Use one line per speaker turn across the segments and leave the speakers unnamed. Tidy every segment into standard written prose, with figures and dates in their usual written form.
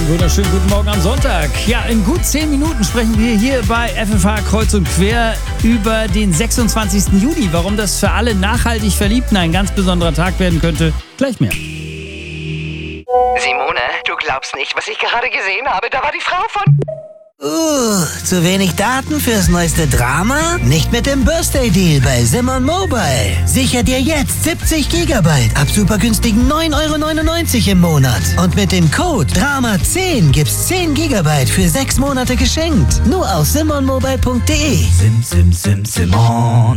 Einen wunderschönen guten Morgen am Sonntag. Ja, in gut 10 Minuten sprechen wir hier bei FFH Kreuz und Quer über den 26. Juni. Warum das für alle nachhaltig Verliebten ein ganz besonderer Tag werden könnte, gleich mehr.
Simone, du glaubst nicht, was ich gerade gesehen habe. Da war die Frau von...
Zu wenig Daten fürs neueste Drama? Nicht mit dem Birthday Deal bei Simon Mobile. Sicher dir jetzt 70 GB ab super günstigen 9,99 € im Monat. Und mit dem Code DRAMA10 gibt's 10 GB für 6 Monate geschenkt. Nur auf simonmobile.de. Simon.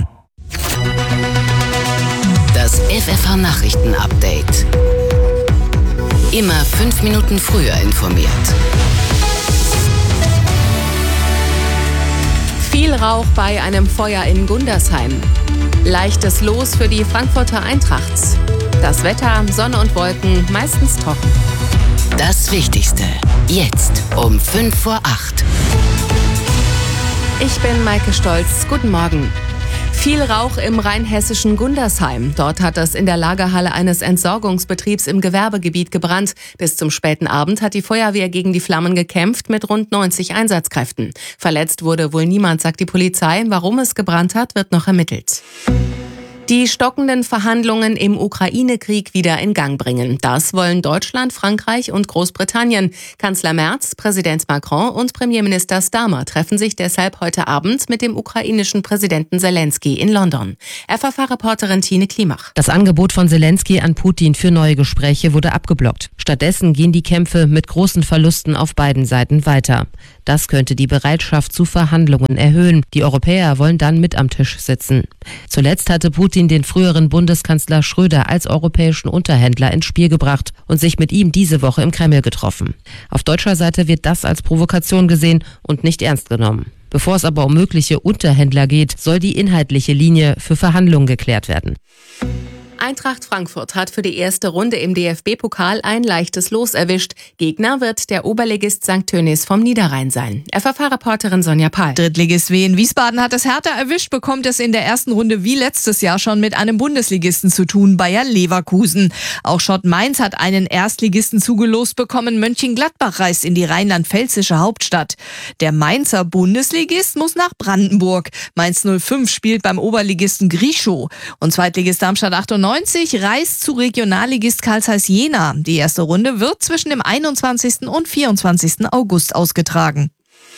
Das FFH Nachrichten Update. Immer 5 Minuten früher informiert.
Viel Rauch bei einem Feuer in Gundersheim. Leichtes Los für die Frankfurter Eintracht. Das Wetter, Sonne und Wolken, meistens trocken.
Das Wichtigste, jetzt um 7:55.
Ich bin Maike Stolz. Guten Morgen. Viel Rauch im rheinhessischen Gundersheim. Dort hat es in der Lagerhalle eines Entsorgungsbetriebs im Gewerbegebiet gebrannt. Bis zum späten Abend hat die Feuerwehr gegen die Flammen gekämpft mit rund 90 Einsatzkräften. Verletzt wurde wohl niemand, sagt die Polizei. Warum es gebrannt hat, wird noch ermittelt. Die stockenden Verhandlungen im Ukraine-Krieg wieder in Gang bringen. Das wollen Deutschland, Frankreich und Großbritannien. Kanzler Merz, Präsident Macron und Premierminister Starmer treffen sich deshalb heute Abend mit dem ukrainischen Präsidenten Zelensky in London. FFH-Reporterin Tine Klimach.
Das Angebot von Zelensky an Putin für neue Gespräche wurde abgeblockt. Stattdessen gehen die Kämpfe mit großen Verlusten auf beiden Seiten weiter. Das könnte die Bereitschaft zu Verhandlungen erhöhen. Die Europäer wollen dann mit am Tisch sitzen. Zuletzt hatte Putin den früheren Bundeskanzler Schröder als europäischen Unterhändler ins Spiel gebracht und sich mit ihm diese Woche im Kreml getroffen. Auf deutscher Seite wird das als Provokation gesehen und nicht ernst genommen. Bevor es aber um mögliche Unterhändler geht, soll die inhaltliche Linie für Verhandlungen geklärt werden.
Eintracht Frankfurt hat für die erste Runde im DFB-Pokal ein leichtes Los erwischt. Gegner wird der Oberligist St. Tönnies vom Niederrhein sein. FFH-Reporterin Sonja Pahl.
Drittligist Wien Wiesbaden hat es Hertha erwischt, bekommt es in der ersten Runde wie letztes Jahr schon mit einem Bundesligisten zu tun, Bayer Leverkusen. Auch Schott Mainz hat einen Erstligisten zugelost bekommen. Mönchengladbach reist in die rheinland-pfälzische Hauptstadt. Der Mainzer Bundesligist muss nach Brandenburg. Mainz 05 spielt beim Oberligisten Grischow. Und Zweitligist Darmstadt 98 reist zu Regionalligist Carl Zeiss Jena. Die erste Runde wird zwischen dem 21. und 24. August ausgetragen.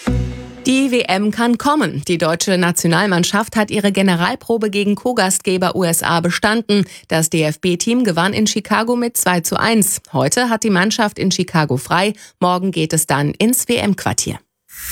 Die WM kann kommen. Die deutsche Nationalmannschaft hat ihre Generalprobe gegen Co-Gastgeber USA bestanden. Das DFB-Team gewann in Chicago mit 2:1. Heute hat die Mannschaft in Chicago frei. Morgen geht es dann ins WM-Quartier.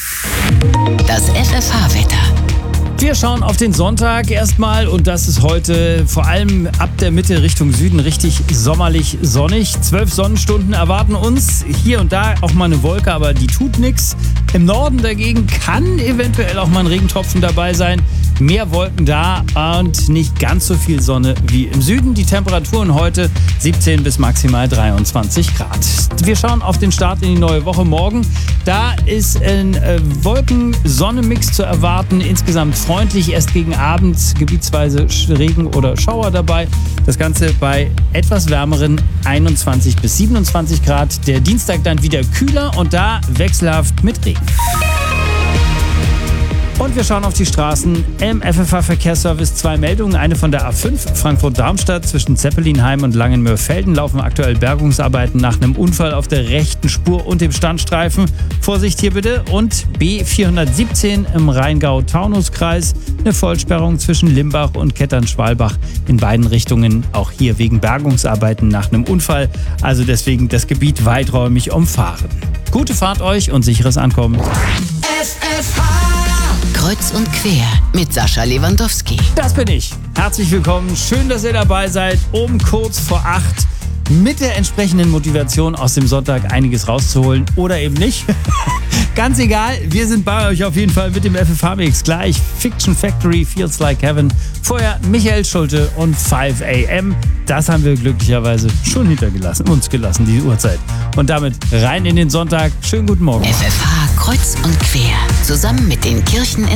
Das FFH-Wetter.
Wir schauen auf den Sonntag erstmal und das ist heute vor allem ab der Mitte Richtung Süden richtig sommerlich sonnig. 12 Sonnenstunden erwarten uns. Hier und da auch mal eine Wolke, aber die tut nichts. Im Norden dagegen kann eventuell auch mal ein Regentropfen dabei sein. Mehr Wolken da und nicht ganz so viel Sonne wie im Süden. Die Temperaturen heute 17 bis maximal 23 Grad. Wir schauen auf den Start in die neue Woche morgen. Da ist ein Wolken-Sonne-Mix zu erwarten. Insgesamt freundlich, erst gegen Abend gebietsweise Regen oder Schauer dabei. Das Ganze bei etwas wärmeren 21 bis 27 Grad. Der Dienstag dann wieder kühler und da wechselhaft mit Regen. Und wir schauen auf die Straßen. Im FFH-Verkehrsservice 2 Meldungen. Eine von der A5 Frankfurt-Darmstadt zwischen Zeppelinheim und Langenmöhr-Felden laufen aktuell Bergungsarbeiten nach einem Unfall auf der rechten Spur und dem Standstreifen. Vorsicht hier bitte. Und B417 im Rheingau-Taunus-Kreis. Eine Vollsperrung zwischen Limbach und Kettern-Schwalbach in beiden Richtungen. Auch hier wegen Bergungsarbeiten nach einem Unfall. Also deswegen das Gebiet weiträumig umfahren. Gute Fahrt euch und sicheres Ankommen.
Kreuz und quer mit Sascha Lewandowski.
Das bin ich. Herzlich willkommen. Schön, dass ihr dabei seid. Um kurz vor 8 mit der entsprechenden Motivation aus dem Sonntag einiges rauszuholen oder eben nicht. Ganz egal, wir sind bei euch auf jeden Fall mit dem FFH-Mix gleich. Fiction Factory, Feels Like Heaven. Vorher Michael Schulte und 5 AM. Das haben wir glücklicherweise schon uns gelassen, die Uhrzeit. Und damit rein in den Sonntag. Schönen guten Morgen.
FFH Kreuz und quer. Zusammen mit den Kirchen in